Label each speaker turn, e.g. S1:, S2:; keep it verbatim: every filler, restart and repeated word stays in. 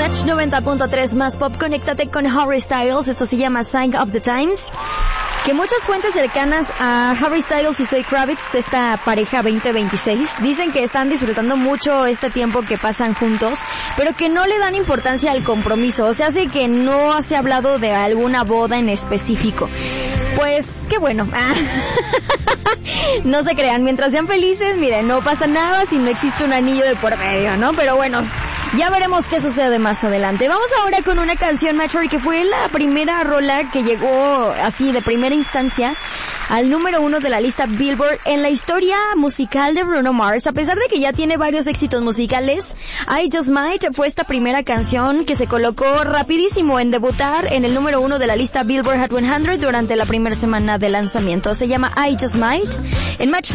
S1: Match noventa punto tres más pop, conéctate con Harry Styles. Esto se llama Sign of the Times. Que muchas fuentes cercanas a Harry Styles y Zoe Kravitz, esta pareja veinte veintiséis, dicen que están disfrutando mucho este tiempo que pasan juntos, pero que no le dan importancia al compromiso. O sea, así que no se ha hablado de alguna boda en específico. Pues, qué bueno. No se crean, mientras sean felices, miren, no pasa nada si no existe un anillo de por medio, ¿no? Pero bueno, ya veremos qué sucede más adelante. Vamos ahora con una canción, Metro, que fue la primera rola que llegó así de primera instancia al número uno de la lista Billboard en la historia musical de Bruno Mars. A pesar de que ya tiene varios éxitos musicales, I Just Might fue esta primera canción que se colocó rapidísimo en debutar en el número uno de la lista Billboard Hot cien durante la primera semana de lanzamiento. Se llama I Just Might en Match